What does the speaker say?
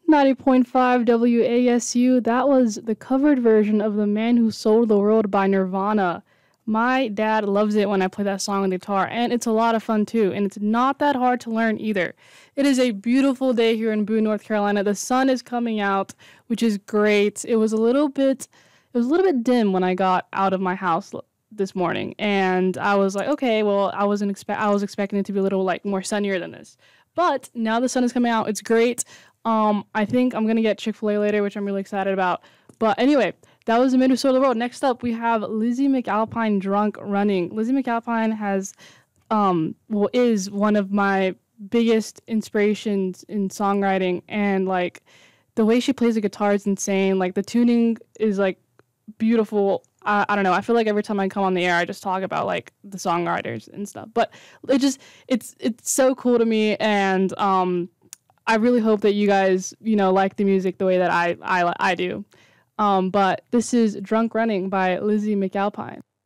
90.5 WASU. That was the covered version of The Man Who Sold the World by Nirvana. My dad loves it when I play that song on the guitar, and it's a lot of fun too, and it's not that hard to learn either. It is a beautiful day here in Boone, North Carolina. The sun is coming out, which is great. It was a little bit dim when I got out of my house this morning, and I was like, okay, well, I was expecting it to be a little like more sunnier than this. But now the sun is coming out. It's great. I think I'm gonna get Chick-fil-A later, which I'm really excited about. But anyway, that was the Minnesota the World. Next up, we have Lizzie McAlpine, Drunk Running. Lizzie McAlpine is one of my biggest inspirations in songwriting, and like the way she plays the guitar is insane. Like the tuning is like beautiful. I don't know. I feel like every time I come on the air, I just talk about like the songwriters and stuff. But it's so cool to me, and I really hope that you guys like the music the way that I do. But this is "Drunk Running" by Lizzie McAlpine.